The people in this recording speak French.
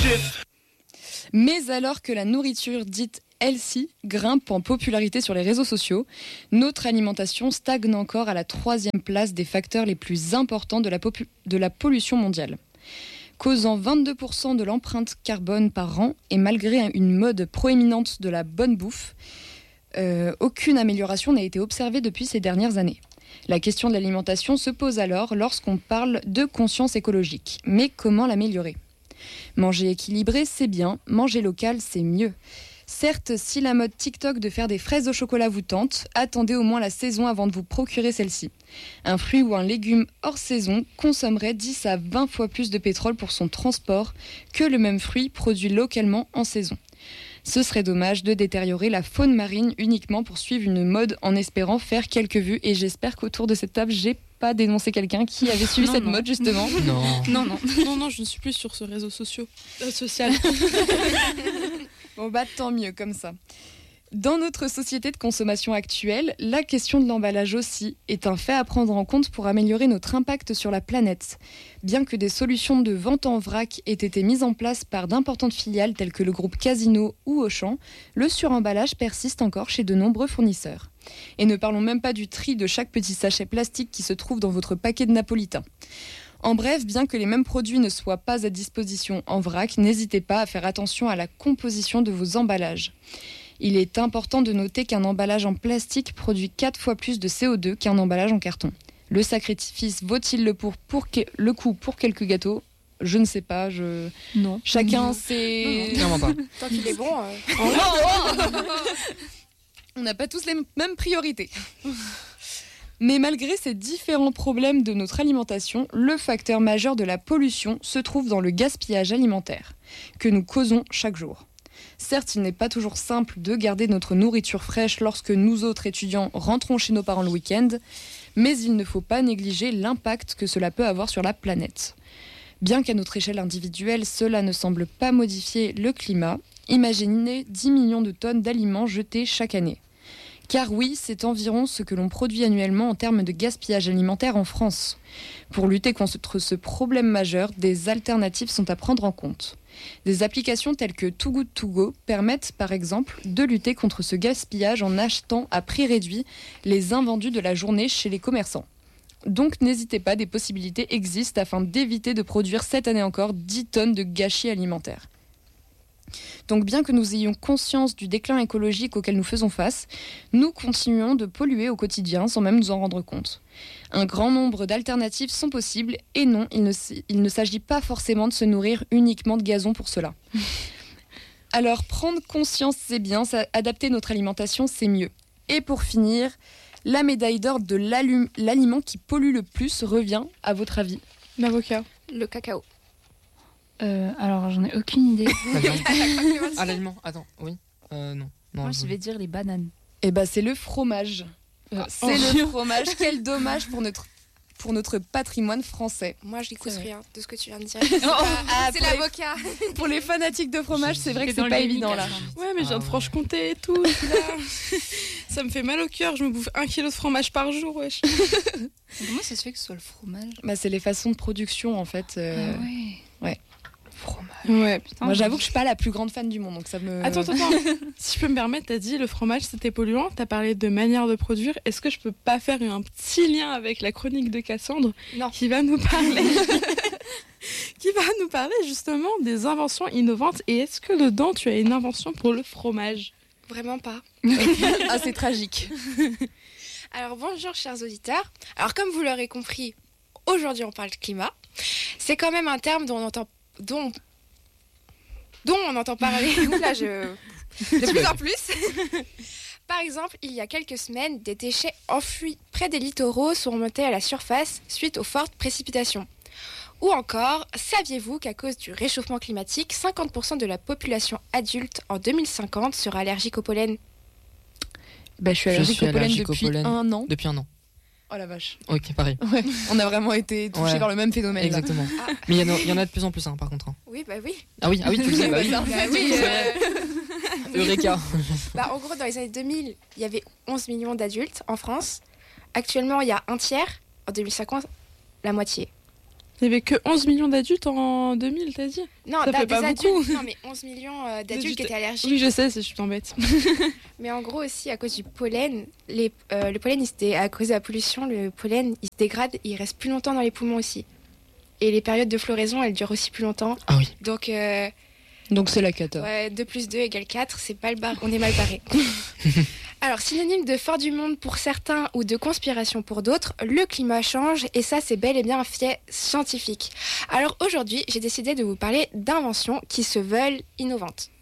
Mais alors que la nourriture dite healthy grimpe en popularité sur les réseaux sociaux, notre alimentation stagne encore à la 3e place des facteurs les plus importants de la pollution mondiale. Causant 22% de l'empreinte carbone par an et malgré une mode proéminente de la bonne bouffe, aucune amélioration n'a été observée depuis ces dernières années. La question de l'alimentation se pose alors lorsqu'on parle de conscience écologique. Mais comment l'améliorer ? Manger équilibré, c'est bien. Manger local, c'est mieux. Certes, si la mode TikTok de faire des fraises au chocolat vous tente, attendez au moins la saison avant de vous procurer celle-ci. Un fruit ou un légume hors saison consommerait 10 à 20 fois plus de pétrole pour son transport que le même fruit produit localement en saison. Ce serait dommage de détériorer la faune marine uniquement pour suivre une mode en espérant faire quelques vues. Et j'espère qu'autour de cette table, j'ai pas dénoncé quelqu'un qui avait suivi cette mode justement. Non, je ne suis plus sur ce réseau social. Bon bah tant mieux comme ça. Dans notre société de consommation actuelle, la question de l'emballage aussi est un fait à prendre en compte pour améliorer notre impact sur la planète. Bien que des solutions de vente en vrac aient été mises en place par d'importantes filiales telles que le groupe Casino ou Auchan, le suremballage persiste encore chez de nombreux fournisseurs. Et ne parlons même pas du tri de chaque petit sachet plastique qui se trouve dans votre paquet de napolitain. En bref, bien que les mêmes produits ne soient pas à disposition en vrac, n'hésitez pas à faire attention à la composition de vos emballages. Il est important de noter qu'un emballage en plastique produit 4 fois plus de CO2 qu'un emballage en carton. Le sacrifice vaut-il le coup pour quelques gâteaux ? Je ne sais pas. Non. Chacun c'est. Clairement pas. Tant qu'il est bon. On n'a pas tous les mêmes priorités. Mais malgré ces différents problèmes de notre alimentation, le facteur majeur de la pollution se trouve dans le gaspillage alimentaire que nous causons chaque jour. Certes, il n'est pas toujours simple de garder notre nourriture fraîche lorsque nous autres étudiants rentrons chez nos parents le week-end, mais il ne faut pas négliger l'impact que cela peut avoir sur la planète. Bien qu'à notre échelle individuelle, cela ne semble pas modifier le climat, imaginez 10 millions de tonnes d'aliments jetés chaque année. Car oui, c'est environ ce que l'on produit annuellement en termes de gaspillage alimentaire en France. Pour lutter contre ce problème majeur, des alternatives sont à prendre en compte. Des applications telles que Too Good To Go permettent par exemple de lutter contre ce gaspillage en achetant à prix réduit les invendus de la journée chez les commerçants. Donc n'hésitez pas, des possibilités existent afin d'éviter de produire cette année encore 10 tonnes de gâchis alimentaires. Donc bien que nous ayons conscience du déclin écologique auquel nous faisons face, nous continuons de polluer au quotidien sans même nous en rendre compte. Un grand nombre d'alternatives sont possibles et non, il ne s'agit pas forcément de se nourrir uniquement de gazon pour cela. Alors prendre conscience c'est bien, adapter notre alimentation c'est mieux. Et pour finir, la médaille d'or de l'aliment qui pollue le plus revient, à votre avis ? L'avocat. Le cacao. Alors j'en ai aucune idée. L'aliment, attends, oui. Non. Moi je vais dire les bananes. Eh ben c'est le fromage. C'est le fromage. Quel dommage pour notre patrimoine français. Moi, je n'écoute rien de ce que tu viens de dire. C'est l'avocat. Pour les fanatiques de fromage, c'est vrai que c'est pas évident là. Ouais, mais je viens de Franche-Comté et tout. Là. Ça me fait mal au cœur. Je me bouffe 1 kilo de fromage par jour, wesh. Comment ça se fait que ce soit le fromage ? Bah, c'est les façons de production en fait. Ouais. Fromage. Ouais, putain. Moi, j'avoue que je suis pas la plus grande fan du monde, donc ça me. Attends. Si je peux me permettre, t'as dit le fromage c'était polluant, t'as parlé de manière de produire. Est-ce que je peux pas faire un petit lien avec la chronique de Cassandre qui va nous parler justement des inventions innovantes. Et est-ce que dedans tu as une invention pour le fromage ? Vraiment pas. Ah, c'est tragique. Alors bonjour chers auditeurs. Alors comme vous l'aurez compris, aujourd'hui on parle de climat. C'est quand même un terme dont on entend parler de plus en plus. Par exemple, il y a quelques semaines, des déchets enfouis près des littoraux sont remontés à la surface suite aux fortes précipitations. Ou encore, saviez-vous qu'à cause du réchauffement climatique, 50% de la population adulte en 2050 sera allergique au pollen ? Bah, je suis allergique au pollen depuis 1 an. Depuis 1 an. Oh la vache. Ok, pareil. Ouais, on a vraiment été touchés par le même phénomène. Exactement. Ah. Mais il y en a de plus en plus, par contre. Oui, bah oui. Ah oui, tu le sais, bah oui. Eureka. En gros, dans les années 2000, il y avait 11 millions d'adultes en France. Actuellement, il y a un tiers. En 2050, la moitié. Il n'y avait que 11 millions d'adultes en 2000, t'as dit? Non, Ça fait des pas adultes. beaucoup. Non, mais 11 millions d'adultes qui étaient allergiques. Oui, je sais, je suis embête. Mais en gros aussi, à cause du pollen, le pollen, à cause de la pollution, le pollen, il se dégrade, il reste plus longtemps dans les poumons aussi. Et les périodes de floraison, elles durent aussi plus longtemps. Ah oui. Donc c'est la cata. Ouais, 2 plus 2 égale 4, on est mal barré. Alors, synonyme de fin du monde pour certains ou de conspiration pour d'autres, le climat change et ça, c'est bel et bien un fait scientifique. Alors aujourd'hui, j'ai décidé de vous parler d'inventions qui se veulent innovantes.